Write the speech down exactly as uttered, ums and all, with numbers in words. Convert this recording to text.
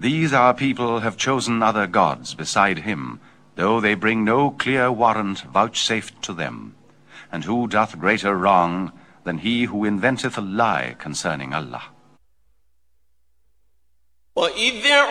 These our people have chosen other gods beside him, though they bring no clear warrant vouchsafed to them. And who doth greater wrong than he who inventeth a lie concerning Allah? وَإِذْ